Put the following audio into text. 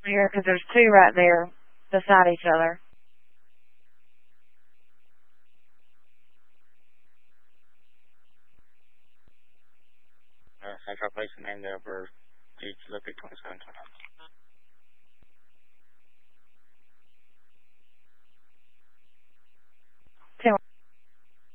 Here, because there's two right there beside each other. Central Place and then there were each look at 27 times.